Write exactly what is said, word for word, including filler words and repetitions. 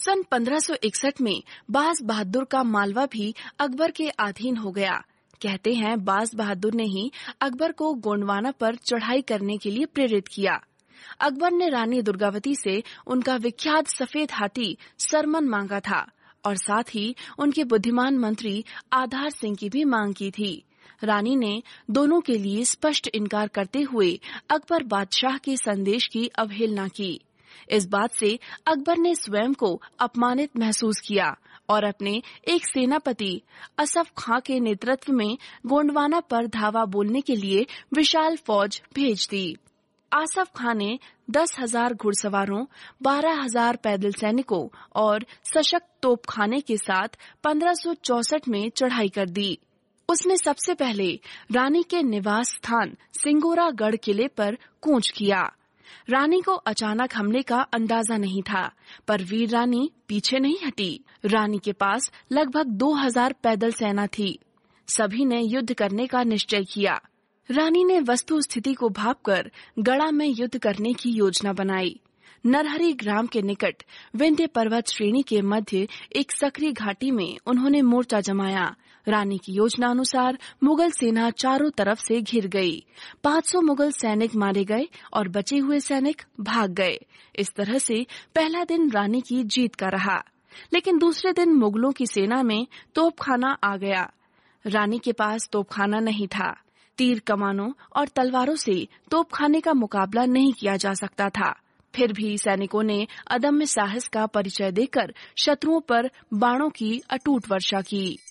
सन पंद्रह सौ इकसठ में बाज बहादुर का मालवा भी अकबर के अधीन हो गया। कहते हैं बाज बहादुर ने ही अकबर को गोंडवाना पर चढ़ाई करने के लिए प्रेरित किया। अकबर ने रानी दुर्गावती से उनका विख्यात सफेद हाथी सरमन मांगा था और साथ ही उनके बुद्धिमान मंत्री आधार सिंह की भी मांग की थी। रानी ने दोनों के लिए स्पष्ट इनकार करते हुए अकबर बादशाह के संदेश की अवहेलना की। इस बात से अकबर ने स्वयं को अपमानित महसूस किया और अपने एक सेनापति असफ खां के नेतृत्व में गोंडवाना पर धावा बोलने के लिए विशाल फौज भेज दी। आसफ खां ने दस हजार घुड़सवारों, बारह हजार पैदल सैनिकों और सशक्त तोपखाने के साथ पंद्रह सौ चौसठ में चढ़ाई कर दी। उसने सबसे पहले रानी के निवास स्थान सिंगोरागढ़ किले पर कूच किया। रानी को अचानक हमले का अंदाजा नहीं था, पर वीर रानी पीछे नहीं हटी। रानी के पास लगभग दो हजार पैदल सेना थी। सभी ने युद्ध करने का निश्चय किया। रानी ने वस्तु स्थिति को भांपकर गढ़ा में युद्ध करने की योजना बनाई। नरहरी ग्राम के निकट विंध्य पर्वत श्रेणी के मध्य एक सकरी घाटी में उन्होंने मोर्चा जमाया। रानी की योजना अनुसार मुगल सेना चारों तरफ से घिर गई। पाँच सौ मुगल सैनिक मारे गए और बचे हुए सैनिक भाग गए। इस तरह से पहला दिन रानी की जीत का रहा, लेकिन दूसरे दिन मुगलों की सेना में तोपखाना आ गया। रानी के पास तोपखाना नहीं था। तीर कमानों और तलवारों से तोपखाने का मुकाबला नहीं किया जा सकता था। फिर भी सैनिकों ने अदम्य साहस का परिचय देकर शत्रुओं पर बाणों की अटूट वर्षा की।